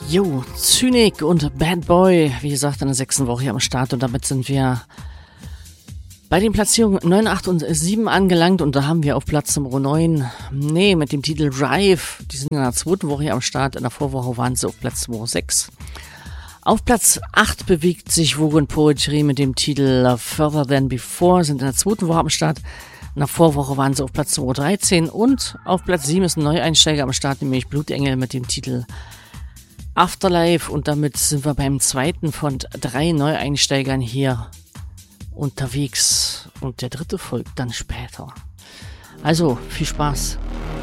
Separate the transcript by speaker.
Speaker 1: Jo, Zynik und Bad Boy, wie gesagt, in der 6. Woche hier am Start und damit sind wir bei den Platzierungen 9, 8 und 7 angelangt und da haben wir auf Platz Nummer 9, mit dem Titel Drive, die sind in der 2. Woche hier am Start, in der Vorwoche waren sie auf Platz Nummer 6. Auf Platz 8 bewegt sich Vogue & Poetry mit dem Titel Further Than Before, sind in der 2. Woche am Start. In der Vorwoche waren sie auf Platz Nummer 13 und auf Platz 7 ist ein Neueinsteiger am Start, nämlich Blutengel mit dem Titel Afterlife und damit sind wir beim zweiten von 3 Neueinsteigern hier unterwegs und der dritte folgt dann später. Also, viel Spaß.